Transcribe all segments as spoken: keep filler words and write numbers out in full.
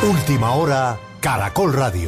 Última hora, Caracol Radio.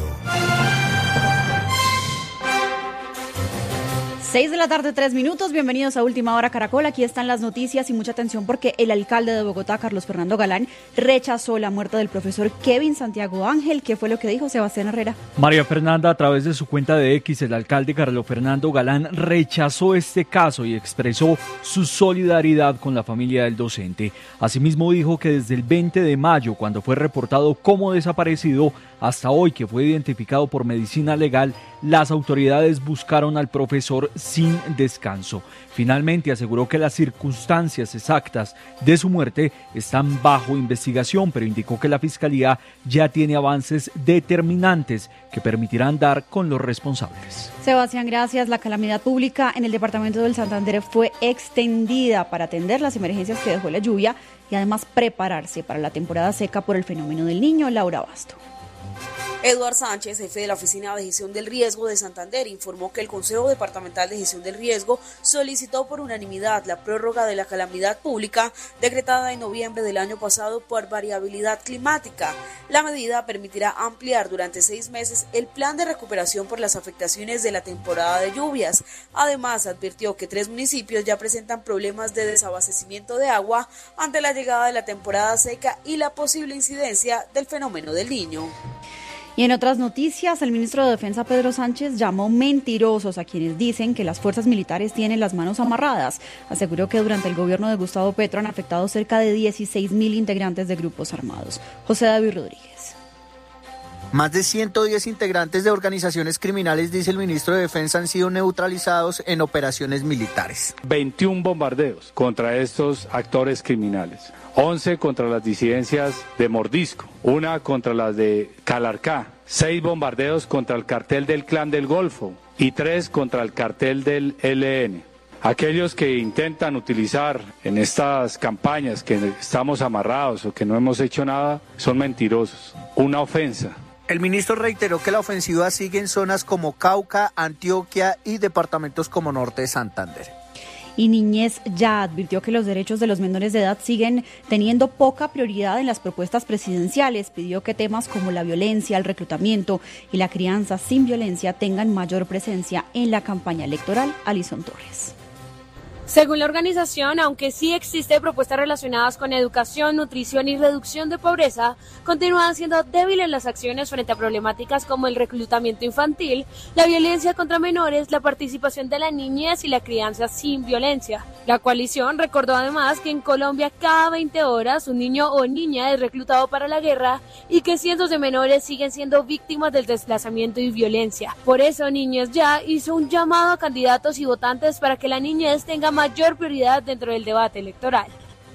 Seis de la tarde, tres minutos. Bienvenidos a Última Hora Caracol. Aquí están las noticias y mucha atención porque el alcalde de Bogotá, Carlos Fernando Galán, rechazó la muerte del profesor Kevin Santiago Ángel. ¿Qué fue lo que dijo Sebastián Herrera? María Fernanda, a través de su cuenta de X, el alcalde Carlos Fernando Galán rechazó este caso y expresó su solidaridad con la familia del docente. Asimismo dijo que desde el veinte de mayo, cuando fue reportado como desaparecido, hasta hoy que fue identificado por medicina legal, las autoridades buscaron al profesor sin descanso. Finalmente aseguró que las circunstancias exactas de su muerte están bajo investigación, pero indicó que la Fiscalía ya tiene avances determinantes que permitirán dar con los responsables. Sebastián, gracias. La calamidad pública en el departamento del Santander fue extendida para atender las emergencias que dejó la lluvia y además prepararse para la temporada seca por el fenómeno del Niño. Laura Basto. Eduard Sánchez, jefe de la Oficina de Gestión del Riesgo de Santander, informó que el Consejo Departamental de Gestión del Riesgo solicitó por unanimidad la prórroga de la calamidad pública decretada en noviembre del año pasado por variabilidad climática. La medida permitirá ampliar durante seis meses el plan de recuperación por las afectaciones de la temporada de lluvias. Además, advirtió que tres municipios ya presentan problemas de desabastecimiento de agua ante la llegada de la temporada seca y la posible incidencia del fenómeno del Niño. Y en otras noticias, el ministro de Defensa Pedro Sánchez llamó mentirosos a quienes dicen que las fuerzas militares tienen las manos amarradas. Aseguró que durante el gobierno de Gustavo Petro han afectado cerca de dieciséis mil integrantes de grupos armados. José David Rodríguez. Más de ciento diez integrantes de organizaciones criminales, dice el ministro de Defensa, han sido neutralizados en operaciones militares. veintiún bombardeos contra estos actores criminales. once contra las disidencias de Mordisco, una contra las de Calarcá, seis bombardeos contra el cartel del Clan del Golfo y tres contra el cartel del E L N. Aquellos que intentan utilizar en estas campañas que estamos amarrados o que no hemos hecho nada son mentirosos, una ofensa. El ministro reiteró que la ofensiva sigue en zonas como Cauca, Antioquia y departamentos como Norte de Santander. Y Niñez Ya advirtió que los derechos de los menores de edad siguen teniendo poca prioridad en las propuestas presidenciales. Pidió que temas como la violencia, el reclutamiento y la crianza sin violencia tengan mayor presencia en la campaña electoral. Alison Torres. Según la organización, aunque sí existen propuestas relacionadas con educación, nutrición y reducción de pobreza, continúan siendo débiles las acciones frente a problemáticas como el reclutamiento infantil, la violencia contra menores, la participación de la niñez y la crianza sin violencia. La coalición recordó además que en Colombia cada veinte horas un niño o niña es reclutado para la guerra y que cientos de menores siguen siendo víctimas del desplazamiento y violencia. Por eso Niñez Ya hizo un llamado a candidatos y votantes para que la niñez tenga mayor prioridad dentro del debate electoral.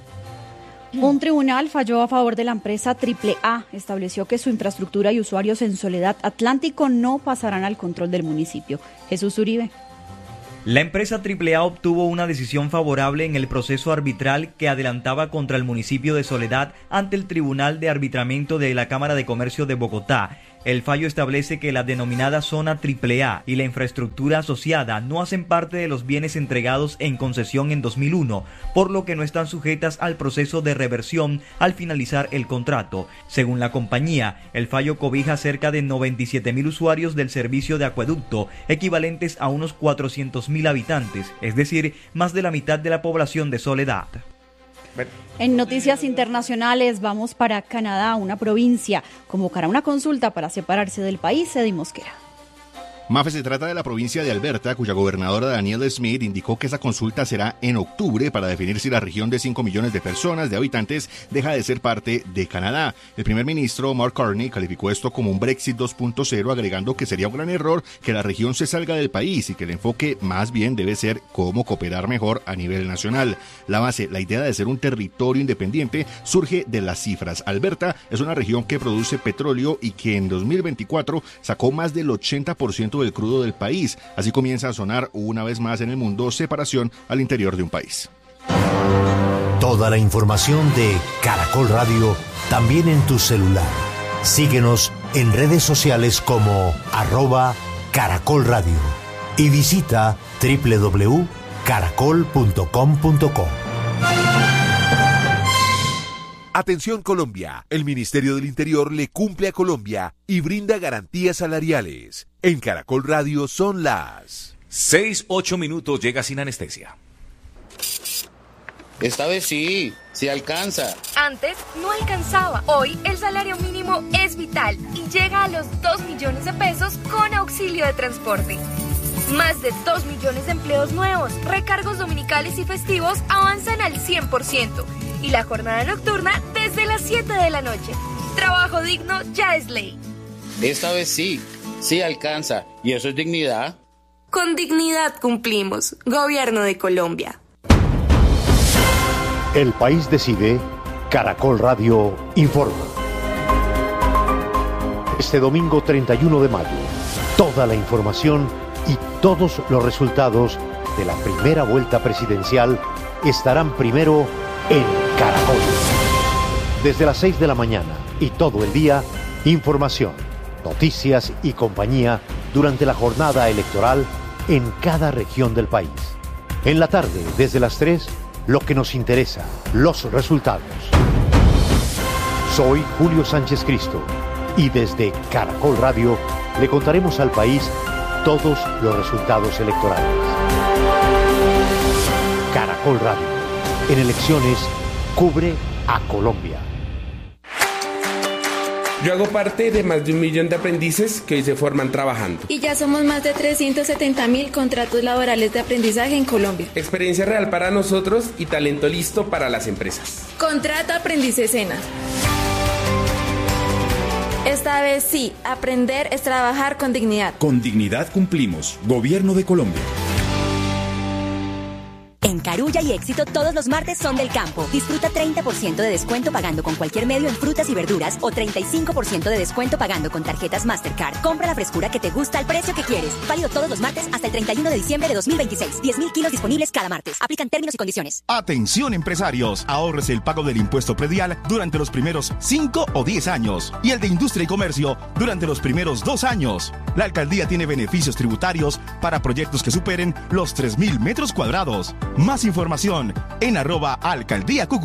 Un tribunal falló a favor de la empresa Triple A. Estableció que su infraestructura y usuarios en Soledad Atlántico no pasarán al control del municipio. Jesús Uribe. La empresa Triple A obtuvo una decisión favorable en el proceso arbitral que adelantaba contra el municipio de Soledad ante el Tribunal de Arbitramiento de la Cámara de Comercio de Bogotá. El fallo establece que la denominada zona Triple A y la infraestructura asociada no hacen parte de los bienes entregados en concesión en dos mil uno, por lo que no están sujetas al proceso de reversión al finalizar el contrato. Según la compañía, el fallo cobija cerca de noventa y siete mil usuarios del servicio de acueducto, equivalentes a unos cuatrocientos mil habitantes, es decir, más de la mitad de la población de Soledad. En noticias internacionales vamos para Canadá. Una provincia convocará una consulta para separarse del país. Eddie Mosquera. Mafe, se trata de la provincia de Alberta, cuya gobernadora Danielle Smith indicó que esa consulta será en octubre para definir si la región de cinco millones de personas, de habitantes, deja de ser parte de Canadá. El primer ministro Mark Carney calificó esto como un Brexit dos punto cero, agregando que sería un gran error que la región se salga del país y que el enfoque más bien debe ser cómo cooperar mejor a nivel nacional. La base, la idea de ser un territorio independiente, surge de las cifras. Alberta es una región que produce petróleo y que en dos mil veinticuatro sacó más del ochenta por ciento del crudo del país. Así comienza a sonar una vez más en el mundo separación al interior de un país. Toda la información de Caracol Radio también en tu celular. Síguenos en redes sociales como arroba Caracol Radio y visita doble u doble u doble u punto caracol punto com punto co. Atención Colombia, el Ministerio del Interior le cumple a Colombia y brinda garantías salariales. En Caracol Radio son las seis, ocho minutos, llega sin anestesia. Esta vez sí, sí alcanza. Antes no alcanzaba. Hoy el salario mínimo es vital y llega a los dos millones de pesos con auxilio de transporte. Más de dos millones de empleos nuevos, recargos dominicales y festivos avanzan al cien por ciento. Y la jornada nocturna desde las siete de la noche. Trabajo digno ya es ley. Esta vez sí, sí alcanza. ¿Y eso es dignidad? Con dignidad cumplimos. Gobierno de Colombia. El país decide. Caracol Radio informa. Este domingo treinta y uno de mayo, toda la información y todos los resultados de la primera vuelta presidencial estarán primero en Caracol. Desde las seis de la mañana y todo el día, información, noticias y compañía durante la jornada electoral en cada región del país. En la tarde, desde las tres, lo que nos interesa, los resultados. Soy Julio Sánchez Cristo y desde Caracol Radio le contaremos al país todos los resultados electorales. Caracol Radio. En elecciones, cubre a Colombia. Yo hago parte de más de un millón de aprendices que hoy se forman trabajando. Y ya somos más de trescientos setenta mil contratos laborales de aprendizaje en Colombia. Experiencia real para nosotros y talento listo para las empresas. Contrato Aprendices SENA. Esta vez sí, aprender es trabajar con dignidad. Con dignidad cumplimos. Gobierno de Colombia. En Carulla y Éxito todos los martes son del campo. Disfruta treinta por ciento de descuento pagando con cualquier medio en frutas y verduras o treinta y cinco por ciento de descuento pagando con tarjetas Mastercard. Compra la frescura que te gusta al precio que quieres. Válido todos los martes hasta el treinta y uno de diciembre de dos mil veintiséis. diez mil kilos disponibles cada martes. Aplican términos y condiciones. Atención empresarios, ahorres el pago del impuesto predial durante los primeros cinco o diez años y el de industria y comercio durante los primeros dos años. La alcaldía tiene beneficios tributarios para proyectos que superen los tres mil metros cuadrados. Más información en arroba alcaldía Cúcuta.